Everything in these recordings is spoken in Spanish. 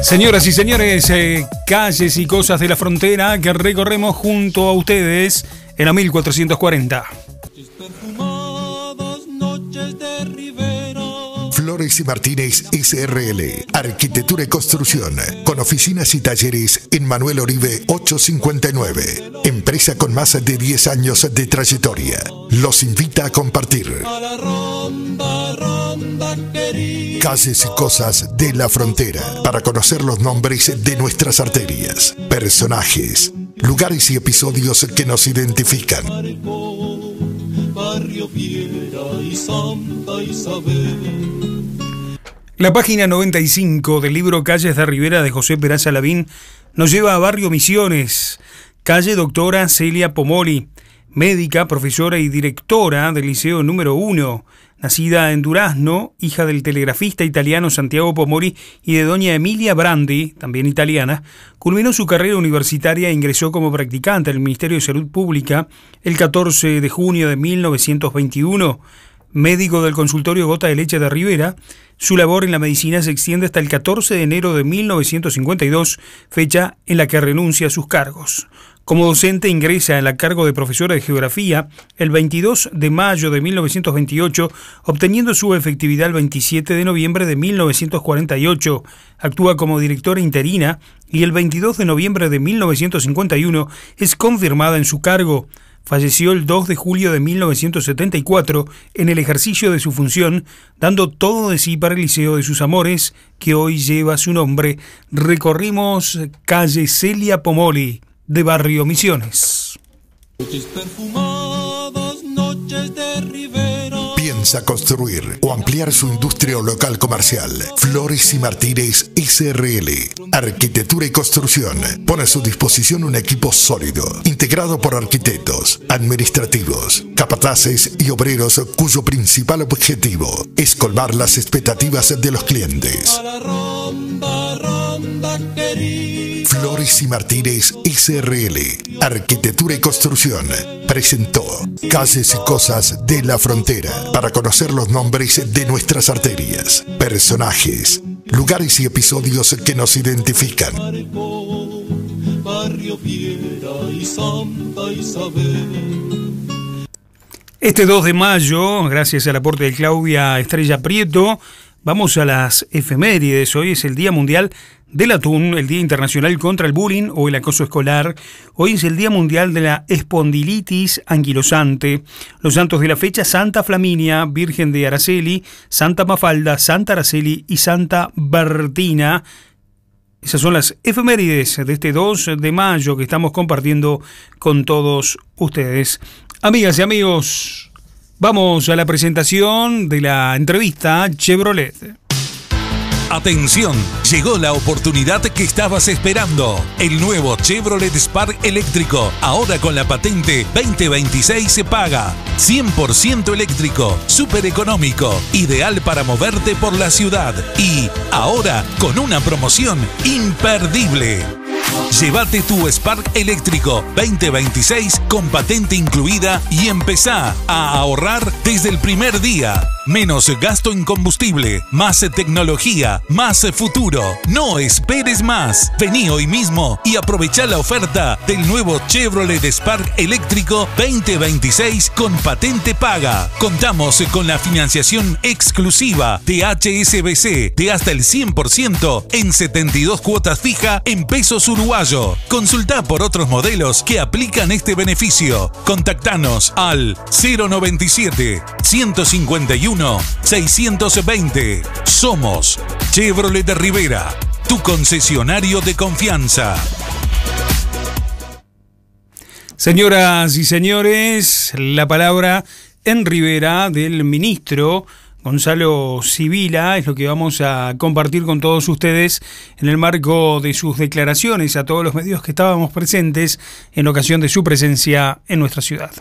Señoras y señores, calles y cosas de la frontera que recorremos junto a ustedes en la 1440. Flores y Martínez SRL, Arquitectura y Construcción, con oficinas y talleres en Manuel Oribe 859. Empresa con más de 10 años de trayectoria. Los invita a compartir. Calles y cosas de la frontera, para conocer los nombres de nuestras arterias, personajes, lugares y episodios que nos identifican. Barrio Fiera y Santa Isabel. La página 95 del libro Calles de Rivera de José Peraza Lavín nos lleva a Barrio Misiones. Calle Doctora Celia Pomoli, médica, profesora y directora del Liceo número 1. Nacida en Durazno, hija del telegrafista italiano Santiago Pomoli y de doña Emilia Brandi, también italiana, culminó su carrera universitaria e ingresó como practicante al Ministerio de Salud Pública el 14 de junio de 1921. Médico del consultorio Gota de Leche de Rivera, su labor en la medicina se extiende hasta el 14 de enero de 1952, fecha en la que renuncia a sus cargos. Como docente ingresa en la cargo de profesora de geografía el 22 de mayo de 1928, obteniendo su efectividad el 27 de noviembre de 1948. Actúa como directora interina y el 22 de noviembre de 1951 es confirmada en su cargo. Falleció el 2 de julio de 1974 en el ejercicio de su función, dando todo de sí para el Liceo de sus Amores, que hoy lleva su nombre. Recorrimos calle Celia Pomoli de Barrio Misiones. Noches perfumadas, noches de Rivera. Piensa construir o ampliar su industria o local comercial. Flores y Martínez SRL, Arquitectura y Construcción, pone a su disposición un equipo sólido, integrado por arquitectos, administrativos, capataces y obreros cuyo principal objetivo es colmar las expectativas de los clientes. A la ronda, ronda querida. Flores y Martínez SRL, Arquitectura y Construcción, presentó Calles y Cosas de la Frontera, para conocer los nombres de nuestras arterias, personajes, lugares y episodios que nos identifican. Barrio Fiera y Santa Isabel. Este 2 de mayo, gracias al aporte de Claudia Estrella Prieto, vamos a las efemérides. Hoy es el Día Mundial del Atún, el Día Internacional contra el Bullying o el Acoso Escolar. Hoy es el Día Mundial de la Espondilitis Anquilosante. Los santos de la fecha: Santa Flaminia, Virgen de Araceli, Santa Mafalda, Santa Araceli y Santa Bertina. Esas son las efemérides de este 2 de mayo que estamos compartiendo con todos ustedes. Amigas y amigos, vamos a la presentación de la entrevista Chevrolet. Atención, llegó la oportunidad que estabas esperando. El nuevo Chevrolet Spark eléctrico, ahora con la patente 2026 se paga. 100% eléctrico, súper económico, ideal para moverte por la ciudad. Y ahora con una promoción imperdible. Llévate tu Spark eléctrico 2026 con patente incluida y empezá a ahorrar desde el primer día. Menos gasto en combustible, más tecnología, más futuro. No esperes más. Vení hoy mismo y aprovechá la oferta del nuevo Chevrolet Spark eléctrico 2026 con patente paga. Contamos con la financiación exclusiva de HSBC de hasta el 100% en 72 cuotas fija en pesos uruguayo. Consultá por otros modelos que aplican este beneficio. Contactanos al 097 151 620. Somos Chevrolet de Rivera, tu concesionario de confianza. Señoras y señores, la palabra en Rivera del ministro Gonzalo Sibila es lo que vamos a compartir con todos ustedes en el marco de sus declaraciones a todos los medios que estábamos presentes en ocasión de su presencia en nuestra ciudad.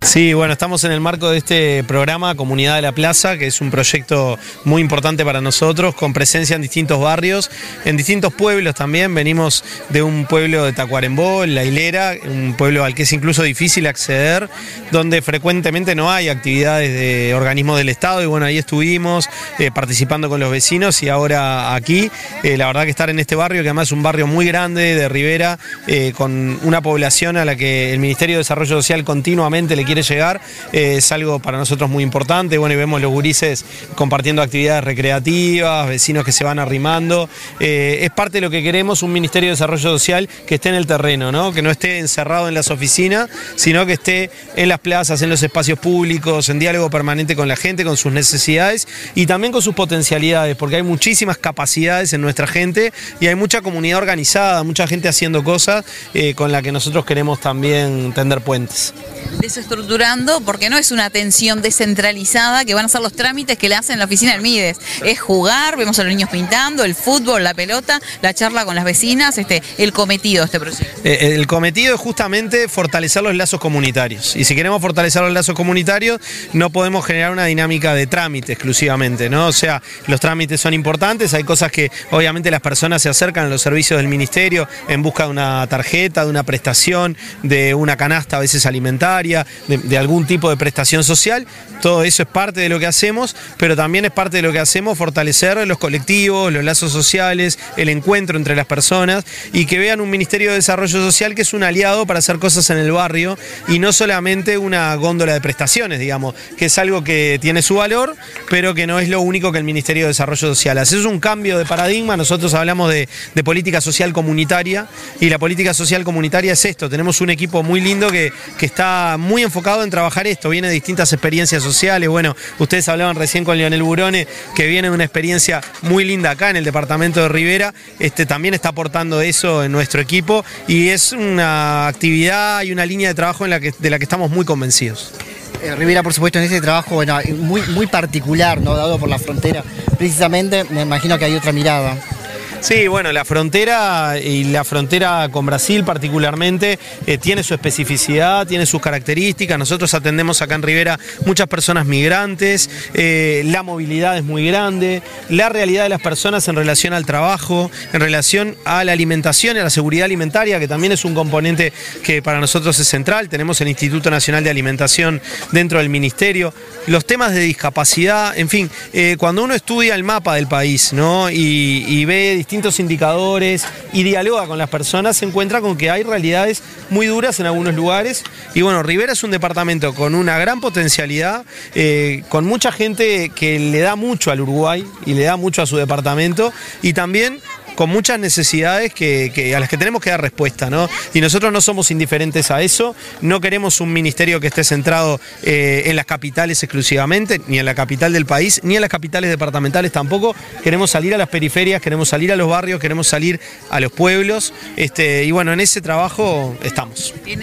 Sí, bueno, estamos en el marco de este programa Comunidad de la Plaza, que es un proyecto muy importante para nosotros, con presencia en distintos barrios, en distintos pueblos también. Venimos de un pueblo de Tacuarembó, La Hilera, un pueblo al que es incluso difícil acceder, donde frecuentemente no hay actividades de organismos del Estado, y bueno, ahí estuvimos participando con los vecinos, y ahora aquí, la verdad que estar en este barrio, que además es un barrio muy grande de Rivera, con una población a la que el Ministerio de Desarrollo Social continuamente le quiere llegar, es algo para nosotros muy importante. Bueno, y vemos los gurises compartiendo actividades recreativas, vecinos que se van arrimando. Es parte de lo que queremos, un Ministerio de Desarrollo Social que esté en el terreno, ¿no? Que no esté encerrado en las oficinas, sino que esté en las plazas, en los espacios públicos, en diálogo permanente con la gente, con sus necesidades y también con sus potencialidades, porque hay muchísimas capacidades en nuestra gente y hay mucha comunidad organizada, mucha gente haciendo cosas con la que nosotros queremos también tender puentes. Desestructurando, porque no es una atención descentralizada que van a ser los trámites que le hacen en la oficina del Mides. Es jugar, vemos a los niños pintando, el fútbol, la pelota, la charla con las vecinas, el cometido de este proyecto. El cometido es justamente fortalecer los lazos comunitarios. Y si queremos fortalecer los lazos comunitarios, no podemos generar una dinámica de trámite exclusivamente, ¿no? O sea, los trámites son importantes, hay cosas que obviamente las personas se acercan a los servicios del ministerio en busca de una tarjeta, de una prestación, de una canasta a veces alimentaria, de algún tipo de prestación social. Todo eso es parte de lo que hacemos, pero también es parte de lo que hacemos fortalecer los colectivos, los lazos sociales, el encuentro entre las personas, y que vean un Ministerio de Desarrollo Social que es un aliado para hacer cosas en el barrio y no solamente una góndola de prestaciones, digamos, que es algo que tiene su valor, pero que no es lo único que el Ministerio de Desarrollo Social hace. Es un cambio de paradigma. Nosotros hablamos de política social comunitaria, y la política social comunitaria es esto. Tenemos un equipo muy lindo que está muy enfocado en trabajar esto, viene de distintas experiencias sociales. Bueno, ustedes hablaban recién con Leonel Burone, que viene de una experiencia muy linda acá en el departamento de Rivera, también está aportando eso en nuestro equipo, y es una actividad y una línea de trabajo de la que estamos muy convencidos. Rivera, por supuesto, en este trabajo, bueno, muy particular, ¿no? Dado por la frontera, precisamente, me imagino que hay otra mirada. Sí, bueno, la frontera y la frontera con Brasil particularmente tiene su especificidad, tiene sus características. Nosotros atendemos acá en Rivera muchas personas migrantes, la movilidad es muy grande, la realidad de las personas en relación al trabajo, en relación a la alimentación y a la seguridad alimentaria, que también es un componente que para nosotros es central. Tenemos el Instituto Nacional de Alimentación dentro del Ministerio, los temas de discapacidad, en fin, cuando uno estudia el mapa del país, ¿no? y ve distintos indicadores y dialoga con las personas, se encuentra con que hay realidades muy duras en algunos lugares. Y bueno, Rivera es un departamento con una gran potencialidad, con mucha gente que le da mucho al Uruguay y le da mucho a su departamento, y también con muchas necesidades a las que tenemos que dar respuesta, ¿no? Y nosotros no somos indiferentes a eso, no queremos un ministerio que esté centrado en las capitales exclusivamente, ni en la capital del país, ni en las capitales departamentales tampoco. Queremos salir a las periferias, queremos salir a los barrios, queremos salir a los pueblos, y bueno, en ese trabajo estamos. En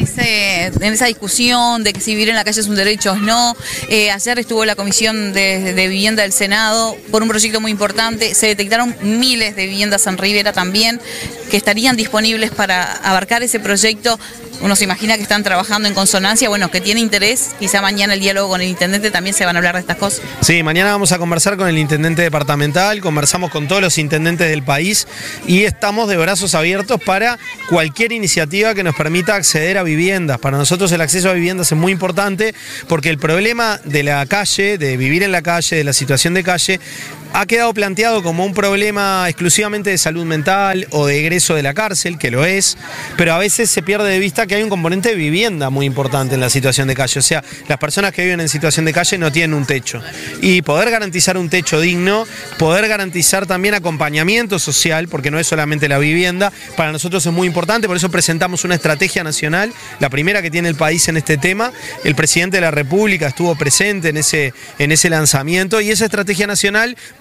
esa discusión de que si vivir en la calle es un derecho o no, ayer estuvo la Comisión de Vivienda del Senado por un proyecto muy importante, se detectaron miles de viviendas en Rivera también, que estarían disponibles para abarcar ese proyecto. Uno se imagina que están trabajando en consonancia, bueno, que tiene interés, quizá mañana el diálogo con el intendente también se van a hablar de estas cosas. Sí, mañana vamos a conversar con el intendente departamental, conversamos con todos los intendentes del país, y estamos de brazos abiertos para cualquier iniciativa que nos permita acceder a viviendas. Para nosotros el acceso a viviendas es muy importante, porque el problema de la calle, de vivir en la calle, de la situación de calle, ha quedado planteado como un problema exclusivamente de salud mental o de egreso de la cárcel, que lo es, pero a veces se pierde de vista que hay un componente de vivienda muy importante en la situación de calle. O sea, las personas que viven en situación de calle no tienen un techo. Y poder garantizar un techo digno, poder garantizar también acompañamiento social, porque no es solamente la vivienda, para nosotros es muy importante. Por eso presentamos una estrategia nacional, la primera que tiene el país en este tema. El presidente de la República estuvo presente en ese lanzamiento, y esa estrategia nacional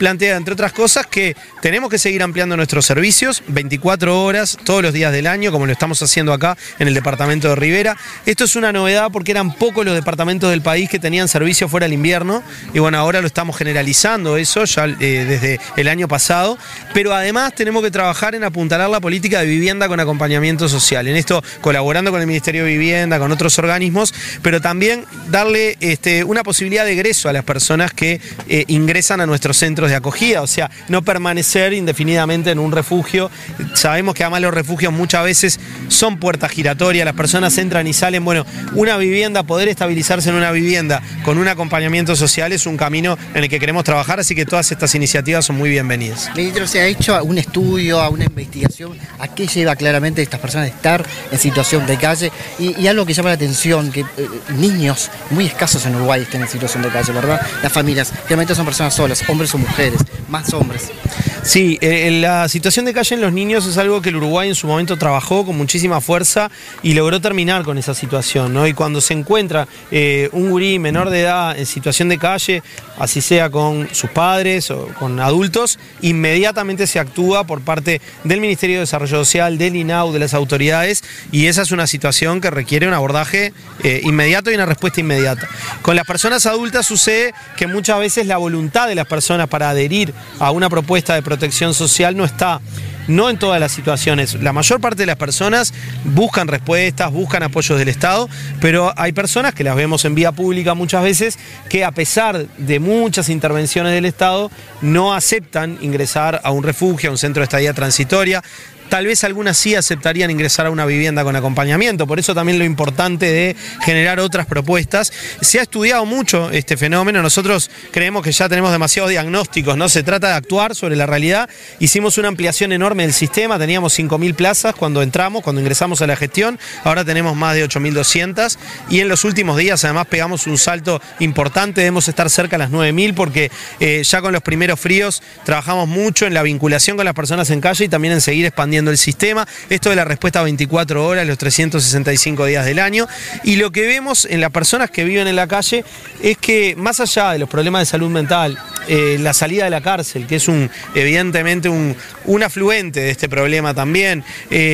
plantea, entre otras cosas, que tenemos que seguir ampliando nuestros servicios 24 horas, todos los días del año, como lo estamos haciendo acá en el departamento de Rivera. Esto es una novedad porque eran pocos los departamentos del país que tenían servicio fuera del invierno, y bueno, ahora lo estamos generalizando eso ya desde el año pasado, pero además tenemos que trabajar en apuntalar la política de vivienda con acompañamiento social, en esto colaborando con el Ministerio de Vivienda, con otros organismos, pero también darle una posibilidad de egreso a las personas que ingresan a nuestros centros de acogida, o sea, no permanecer indefinidamente en un refugio. Sabemos que además los refugios muchas veces son puertas giratorias, las personas entran y salen. Bueno, una vivienda, poder estabilizarse en una vivienda con un acompañamiento social es un camino en el que queremos trabajar, así que todas estas iniciativas son muy bienvenidas. Ministro, ¿se ha hecho algún estudio, alguna investigación a qué lleva claramente a estas personas a estar en situación de calle? Y algo que llama la atención, que niños muy escasos en Uruguay están en situación de calle, ¿verdad? Las familias, realmente son personas solas, hombres o mujeres, más hombres. Sí, la situación de calle en los niños es algo que el Uruguay en su momento trabajó con muchísima fuerza y logró terminar con esa situación, ¿no? Y cuando se encuentra un gurí menor de edad en situación de calle, así sea con sus padres o con adultos, inmediatamente se actúa por parte del Ministerio de Desarrollo Social, del INAU, de las autoridades, y esa es una situación que requiere un abordaje inmediato y una respuesta inmediata. Con las personas adultas sucede que muchas veces la voluntad de las personas para adherir a una propuesta de protección social no está. No en todas las situaciones. La mayor parte de las personas buscan respuestas, buscan apoyos del Estado, pero hay personas que las vemos en vía pública muchas veces que, a pesar de muchas intervenciones del Estado, no aceptan ingresar a un refugio, a un centro de estadía transitoria. Tal vez algunas sí aceptarían ingresar a una vivienda con acompañamiento, por eso también lo importante de generar otras propuestas. Se ha estudiado mucho este fenómeno, nosotros creemos que ya tenemos demasiados diagnósticos, ¿no? Se trata de actuar sobre la realidad. Hicimos una ampliación enorme del sistema, teníamos 5.000 plazas cuando ingresamos a la gestión, ahora tenemos más de 8.200 y en los últimos días además pegamos un salto importante, debemos estar cerca de las 9.000 porque ya con los primeros fríos trabajamos mucho en la vinculación con las personas en calle y también en seguir expandiendo el sistema, esto de la respuesta 24 horas, los 365 días del año, y lo que vemos en las personas que viven en la calle es que más allá de los problemas de salud mental, la salida de la cárcel, que es evidentemente un afluente de este problema también,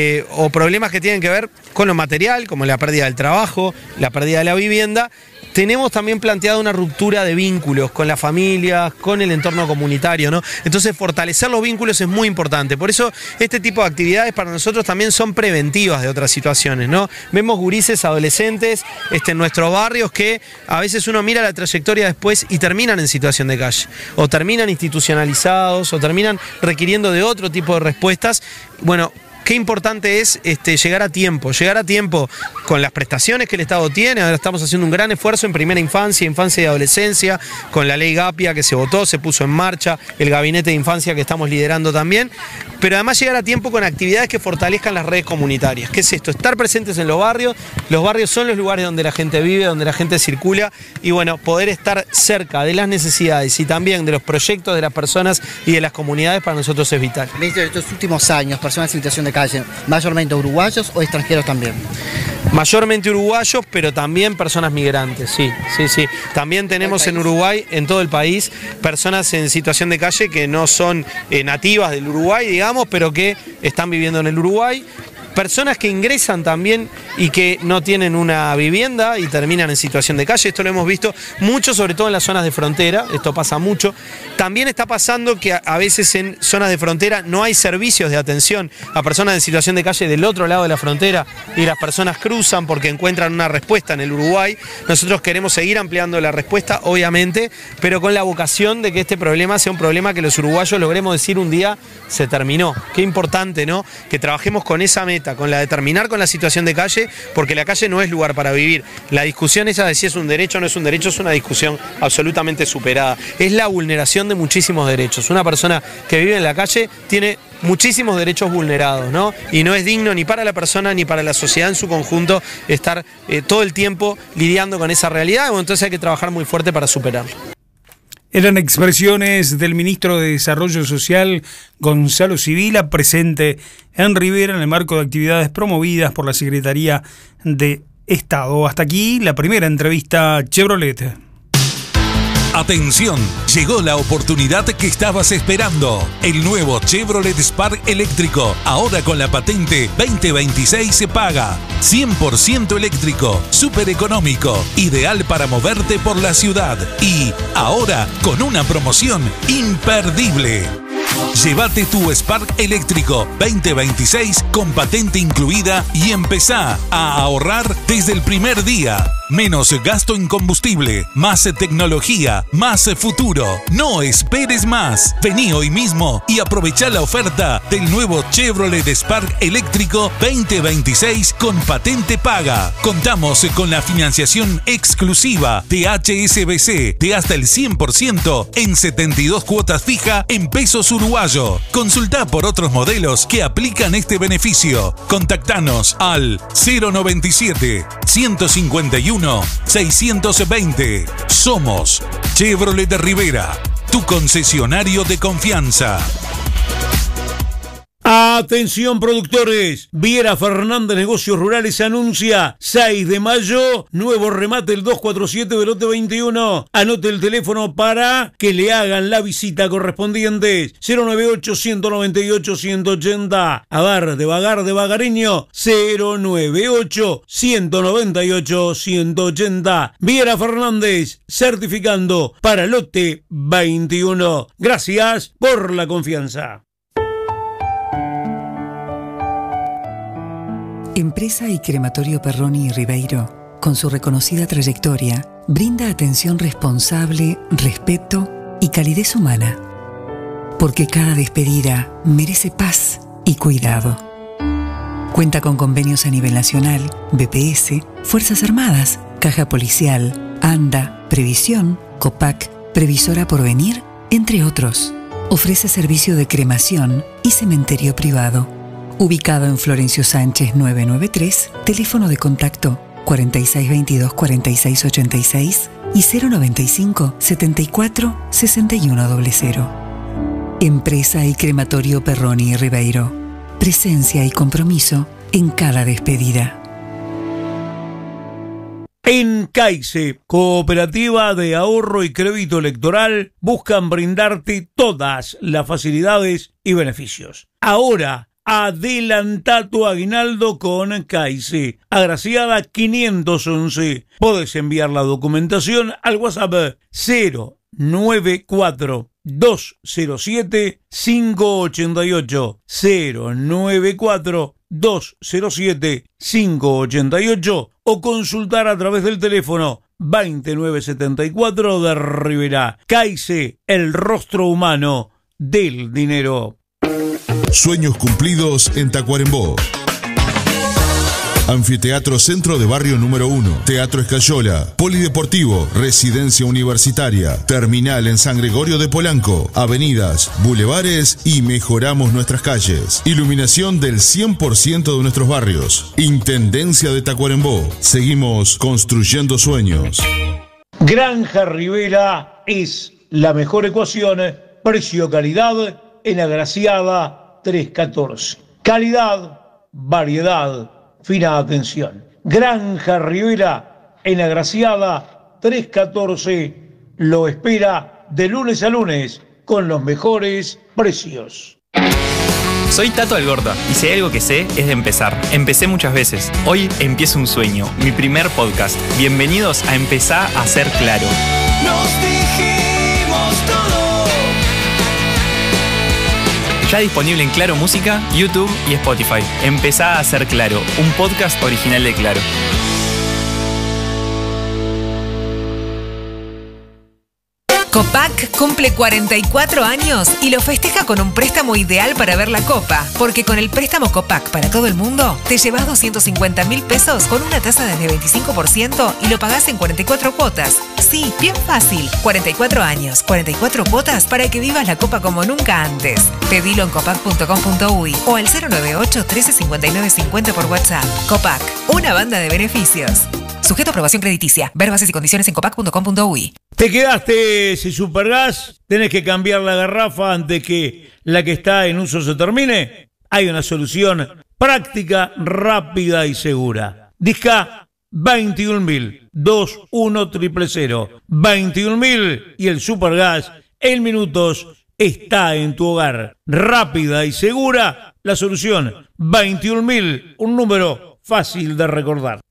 o problemas que tienen que ver con lo material, como la pérdida del trabajo, la pérdida de la vivienda, tenemos también planteado una ruptura de vínculos con las familias, con el entorno comunitario, ¿no? Entonces fortalecer los vínculos es muy importante, por eso este tipo de actividades para nosotros también son preventivas de otras situaciones, ¿no? Vemos gurises, adolescentes en nuestros barrios que a veces uno mira la trayectoria después y terminan en situación de calle, o terminan institucionalizados, o terminan requiriendo de otro tipo de respuestas. Bueno, qué importante es llegar a tiempo con las prestaciones que el Estado tiene. Ahora estamos haciendo un gran esfuerzo en primera infancia, infancia y adolescencia, con la ley GAPIA que se votó, se puso en marcha, el gabinete de infancia que estamos liderando también, pero además llegar a tiempo con actividades que fortalezcan las redes comunitarias. ¿Qué es esto? Estar presentes en los barrios son los lugares donde la gente vive, donde la gente circula, y bueno, poder estar cerca de las necesidades y también de los proyectos de las personas y de las comunidades para nosotros es vital. Ministro, en estos últimos años, personas en situación de calle, ¿mayormente uruguayos o extranjeros también? Mayormente uruguayos, pero también personas migrantes, sí. También tenemos en Uruguay, en todo el país, personas en situación de calle que no son nativas del Uruguay, digamos, pero que están viviendo en el Uruguay. Personas que ingresan también y que no tienen una vivienda y terminan en situación de calle. Esto lo hemos visto mucho, sobre todo en las zonas de frontera, esto pasa mucho. También está pasando que a veces en zonas de frontera no hay servicios de atención a personas en situación de calle del otro lado de la frontera y las personas cruzan porque encuentran una respuesta en el Uruguay. Nosotros queremos seguir ampliando la respuesta, obviamente, pero con la vocación de que este problema sea un problema que los uruguayos logremos decir un día se terminó. Qué importante, ¿no? Que trabajemos con esa meta, con la de terminar con la situación de calle, porque la calle no es lugar para vivir. La discusión esa de si es un derecho o no es un derecho es una discusión absolutamente superada. Es la vulneración de muchísimos derechos. Una persona que vive en la calle tiene muchísimos derechos vulnerados, ¿no? Y no es digno ni para la persona ni para la sociedad en su conjunto estar todo el tiempo lidiando con esa realidad. Bueno, entonces hay que trabajar muy fuerte para superarlo. Eran expresiones del ministro de Desarrollo Social, Gonzalo Sibila, presente en Rivera en el marco de actividades promovidas por la Secretaría de Estado. Hasta aquí la primera entrevista Chevrolet. Atención, llegó la oportunidad que estabas esperando. El nuevo Chevrolet Spark eléctrico, ahora con la patente 2026 se paga. 100% eléctrico, súper económico, ideal para moverte por la ciudad. Y ahora con una promoción imperdible. Llévate tu Spark eléctrico 2026 con patente incluida y empezá a ahorrar desde el primer día. Menos gasto en combustible, más tecnología, más futuro. No esperes más. Vení hoy mismo y aprovechá la oferta del nuevo Chevrolet Spark eléctrico 2026 con patente paga. Contamos con la financiación exclusiva de HSBC de hasta el 100% en 72 cuotas fija en pesos uruguayos. Consultá por otros modelos que aplican este beneficio. Contactanos al 097 151 620. Somos Chevrolet de Rivera, tu concesionario de confianza. Atención productores, Viera Fernández Negocios Rurales anuncia 6 de mayo, nuevo remate el 247 del lote 21. Anote el teléfono para que le hagan la visita correspondiente. 098-198-180. Agar de Vagar de Vagareño, 098-198-180. Viera Fernández, certificando para lote 21. Gracias por la confianza. Empresa y Crematorio Perroni y Ribeiro, con su reconocida trayectoria, brinda atención responsable, respeto y calidez humana. Porque cada despedida merece paz y cuidado. Cuenta con convenios a nivel nacional, BPS, Fuerzas Armadas, Caja Policial, ANDA, Previsión, COPAC, Previsora Porvenir, entre otros. Ofrece servicio de cremación y cementerio privado. Ubicado en Florencio Sánchez 993, teléfono de contacto 4622-4686 y 095-74-6100. Empresa y Crematorio Perroni y Ribeiro. Presencia y compromiso en cada despedida. En CAICE, Cooperativa de Ahorro y Crédito Electoral, buscan brindarte todas las facilidades y beneficios. Ahora, adelanta tu aguinaldo con CAICE. Agraciada 511. Podés enviar la documentación al WhatsApp 094 207 588 094 207 588 o consultar a través del teléfono 2974 de Rivera. CAICE, el rostro humano del dinero. Sueños cumplidos en Tacuarembó. Anfiteatro Centro de Barrio número 1, Teatro Escayola, Polideportivo, Residencia Universitaria, Terminal en San Gregorio de Polanco, avenidas, bulevares y mejoramos nuestras calles. Iluminación del 100% de nuestros barrios. Intendencia de Tacuarembó. Seguimos construyendo sueños. Granja Rivera es la mejor ecuación, precio-calidad en Agraciada 314. Calidad, variedad, fina atención. Granja Rivera en Agraciada 314 lo espera de lunes a lunes con los mejores precios. Soy Tato Algorta y si hay algo que sé es de empezar. Empecé muchas veces. Hoy empiezo un sueño, mi primer podcast. Bienvenidos a Empezá a Ser Claro. Nos dijimos todo. Ya disponible en Claro Música, YouTube y Spotify. Empezá a Ser Claro, un podcast original de Claro. Copac cumple 44 años y lo festeja con un préstamo ideal para ver la Copa, porque con el préstamo Copac para todo el mundo te llevas 250.000 pesos con una tasa desde 25% y lo pagás en 44 cuotas. Sí, bien fácil. 44 años, 44 cuotas para que vivas la Copa como nunca antes. Pedilo en copac.com.uy o al 098 135950 por WhatsApp. Copac, una banda de beneficios. Sujeto a aprobación crediticia. Ver bases y condiciones en copac.com.uy. ¿Te quedaste sin Supergas? ¿Tenés que cambiar la garrafa antes que la que está en uso se termine? Hay una solución práctica, rápida y segura. Disca 21.000, 21.000, 21.000 y el Supergas en minutos está en tu hogar. Rápida y segura la solución. 21.000, un número fácil de recordar.